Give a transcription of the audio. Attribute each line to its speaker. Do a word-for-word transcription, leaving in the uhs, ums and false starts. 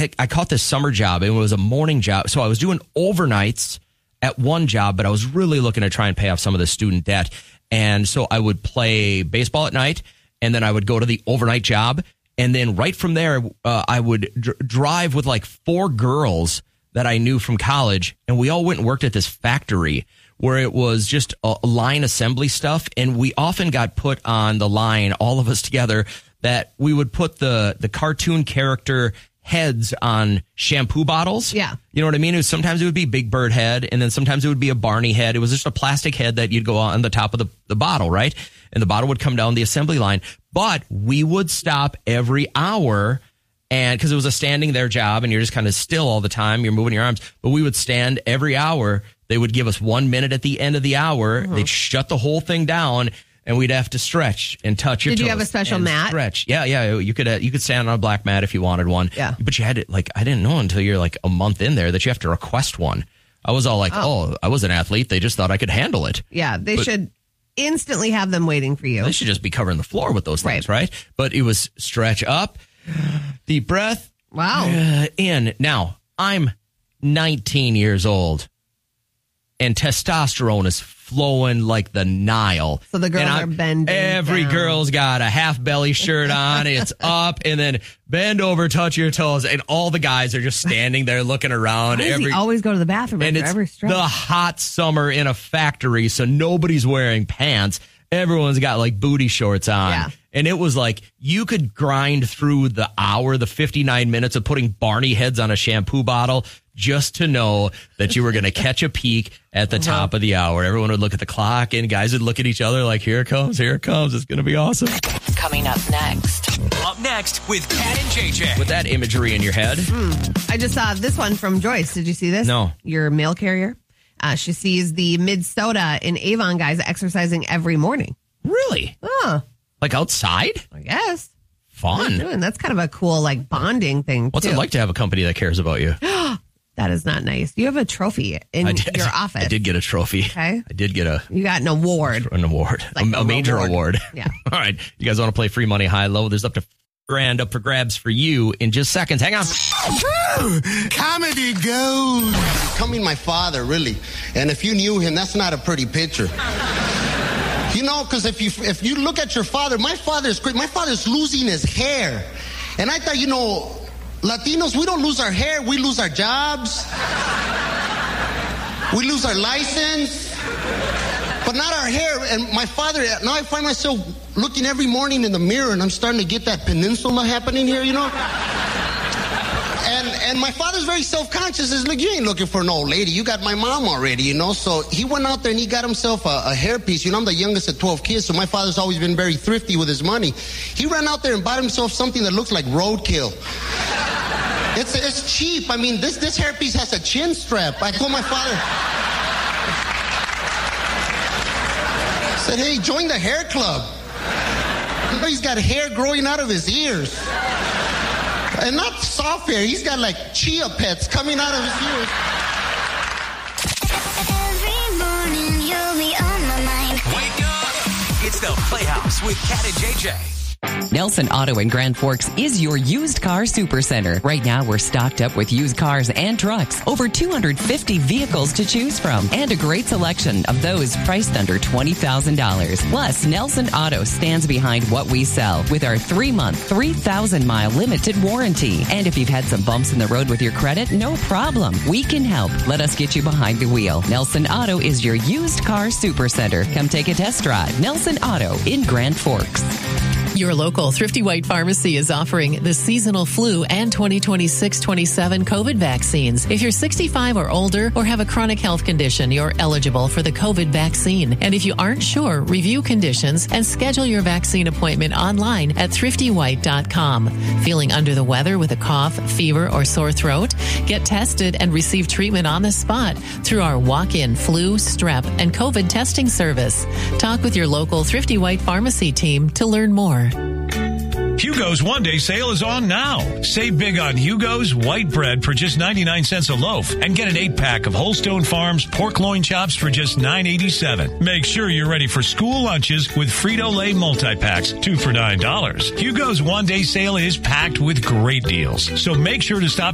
Speaker 1: had, I caught this summer job. It was a morning job. So I was doing overnights at one job, but I was really looking to try and pay off some of the student debt. And so I would play baseball at night, and then I would go to the overnight job. And then right from there, uh, I would dr- drive with like four girls that I knew from college. And we all went and worked at this factory where it was just a line assembly stuff. And we often got put on the line, all of us together, that we would put the, the cartoon character heads on shampoo bottles.
Speaker 2: Yeah.
Speaker 1: You know what I mean? It was, sometimes it would be Big Bird head, and then sometimes it would be a Barney head. It was just a plastic head that you'd go on the top of the, the bottle, right? And the bottle would come down the assembly line. But we would stop every hour, and because it was a standing there job and you're just kind of still all the time, you're moving your arms, but we would stand every hour. They would give us one minute at the end of the hour. Uh-huh. They'd shut the whole thing down, and we'd have to stretch and touch your toes.
Speaker 2: Did you have a special mat?
Speaker 1: Stretch. Yeah, yeah. You could uh, you could stand on a black mat if you wanted one.
Speaker 2: Yeah.
Speaker 1: But you had to, like, I didn't know until you're like a month in there that you have to request one. I was all like, oh, oh I was an athlete. They just thought I could handle it.
Speaker 2: Yeah, they
Speaker 1: but
Speaker 2: should instantly have them waiting for you.
Speaker 1: They should just be covering the floor with those things, right? right? But it was stretch up, deep breath.
Speaker 2: Wow.
Speaker 1: Uh, in. Now, I'm nineteen years old, and testosterone is flowing like the Nile.
Speaker 2: So the girls are bending
Speaker 1: Every
Speaker 2: down.
Speaker 1: girl's got a half belly shirt on. It's up, and then bend over, touch your toes, and all the guys are just standing there looking around.
Speaker 2: Why does
Speaker 1: every
Speaker 2: he always go to the bathroom
Speaker 1: and
Speaker 2: after
Speaker 1: it's
Speaker 2: every stretch?
Speaker 1: the hot summer in a factory, so nobody's wearing pants. Everyone's got like booty shorts on.
Speaker 2: Yeah.
Speaker 1: And it was like you could grind through the hour, the fifty-nine minutes of putting Barney heads on a shampoo bottle just to know that you were going to catch a peak at the uh-huh. top of the hour. Everyone would look at the clock, and guys would look at each other like, here it comes, here it comes. It's going to be awesome.
Speaker 3: Coming up next.
Speaker 4: Up next with Kat and J J.
Speaker 1: With that imagery in your head.
Speaker 2: Mm. I just saw this one from Joyce. Did you see this?
Speaker 1: No.
Speaker 2: Your mail carrier. Uh, she sees the Mid-Soda in Avon guys exercising every morning.
Speaker 1: Really?
Speaker 2: Oh.
Speaker 1: Like outside?
Speaker 2: I guess.
Speaker 1: Fun.
Speaker 2: Doing? That's kind of a cool, like, bonding thing,
Speaker 1: What's
Speaker 2: too.
Speaker 1: it like to have a company that cares about you?
Speaker 2: That is not nice. You have a trophy in
Speaker 1: did,
Speaker 2: your office.
Speaker 1: I did get a trophy.
Speaker 2: Okay.
Speaker 1: I did get a...
Speaker 2: You got an award.
Speaker 1: An award.
Speaker 2: Like
Speaker 1: a, a major
Speaker 2: reward.
Speaker 1: award.
Speaker 2: Yeah.
Speaker 1: All right. You guys want to play free money high low? There's up to grand up for grabs for you in just seconds. Hang on.
Speaker 5: Comedy goes. Becoming my father, really. And if you knew him, that's not a pretty picture. You know, because if you if you look at your father, my father is great. My father's losing his hair. And I thought, you know, Latinos, we don't lose our hair. We lose our jobs. We lose our license. But not our hair. And my father, now I find myself looking every morning in the mirror, and I'm starting to get that peninsula happening here, you know? And and my father's very self-conscious. He's like, you ain't looking for an old lady. You got my mom already, you know? So he went out there and he got himself a, a hairpiece. You know, I'm the youngest of twelve kids, so my father's always been very thrifty with his money. He ran out there and bought himself something that looks like roadkill. It's it's cheap. I mean, this, this hairpiece has a chin strap. I told my father... I said, hey, join the hair club. He's got hair growing out of his ears. And not soft hair. He's got like chia pets coming out of his ears.
Speaker 6: Every morning you'll be on my mind.
Speaker 4: Wake up. It's the Playhouse with Kat and J J.
Speaker 3: Nelson Auto in Grand Forks is your used car supercenter. Right now, we're stocked up with used cars and trucks. Over two hundred fifty vehicles to choose from. And a great selection of those priced under twenty thousand dollars. Plus, Nelson Auto stands behind what we sell with our three-month, three thousand mile limited warranty. And if you've had some bumps in the road with your credit, no problem. We can help. Let us get you behind the wheel. Nelson Auto is your used car supercenter. Come take a test drive. Nelson Auto in Grand Forks.
Speaker 7: Your local Thrifty White Pharmacy is offering the seasonal flu and twenty twenty-six twenty-seven COVID vaccines. If you're sixty-five or older or have a chronic health condition, you're eligible for the COVID vaccine. And if you aren't sure, review conditions and schedule your vaccine appointment online at thrifty white dot com. Feeling under the weather with a cough, fever, or sore throat? Get tested and receive treatment on the spot through our walk-in flu, strep, and COVID testing service. Talk with your local Thrifty White Pharmacy team to learn more.
Speaker 8: Hugo's one-day sale is on now. Save big on Hugo's white bread for just ninety-nine cents a loaf and get an eight-pack of Holstone Farms pork loin chops for just nine eighty-seven. Make sure you're ready for school lunches with Frito-Lay multi-packs, two for nine dollars. Hugo's one-day sale is packed with great deals, so make sure to stop